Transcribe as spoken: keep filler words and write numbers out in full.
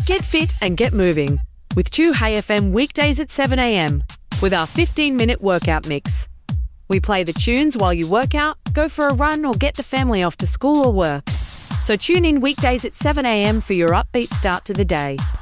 Get fit and get moving with Chew Hey F M weekdays at seven a m with our fifteen minute workout mix. We play the tunes while you work out, go for a run or get the family off to school or work. So tune in weekdays at seven a m for your upbeat start to the day.